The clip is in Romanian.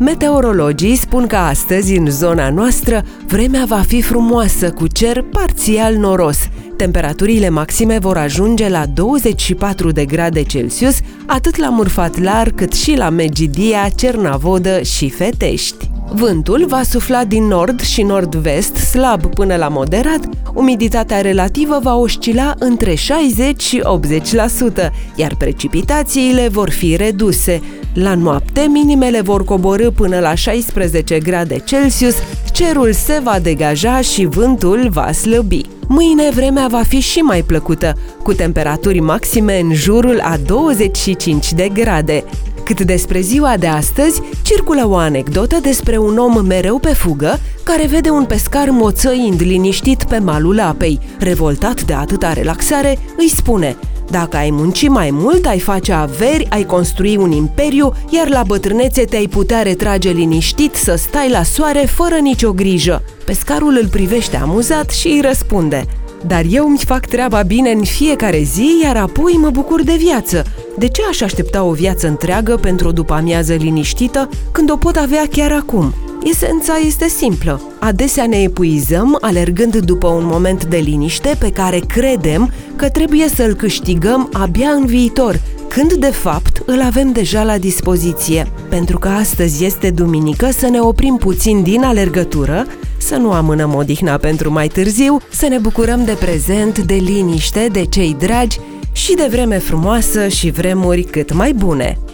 Meteorologii spun că astăzi, în zona noastră, vremea va fi frumoasă, cu cer parțial noros. Temperaturile maxime vor ajunge la 24 de grade Celsius, atât la Murfatlar cât și la Megidia, Cernavodă și Fetești. Vântul va sufla din nord și nord-vest, slab până la moderat, umiditatea relativă va oscila între 60 și 80%, iar precipitațiile vor fi reduse. La noapte, minimele vor coborî până la 16 grade Celsius, cerul se va degaja și vântul va slăbi. Mâine vremea va fi și mai plăcută, cu temperaturi maxime în jurul a 25 de grade. Cât despre ziua de astăzi, circulă o anecdotă despre un om mereu pe fugă, care vede un pescar moțăind liniștit pe malul apei. Revoltat de atâta relaxare, îi spune: "Dacă ai munci mai mult, ai face averi, ai construi un imperiu, iar la bătrânețe te-ai putea retrage liniștit să stai la soare fără nicio grijă." Pescarul îl privește amuzat și îi răspunde: "Dar eu îmi fac treaba bine în fiecare zi, iar apoi mă bucur de viață. De ce aș aștepta o viață întreagă pentru o după-amiază liniștită, când o pot avea chiar acum?" Esența este simplă. Adesea ne epuizăm alergând după un moment de liniște pe care credem că trebuie să-l câștigăm abia în viitor, când de fapt îl avem deja la dispoziție. Pentru că astăzi este duminică, să ne oprim puțin din alergătură, să nu amânăm odihna pentru mai târziu, să ne bucurăm de prezent, de liniște, de cei dragi și de vreme frumoasă și vremuri cât mai bune.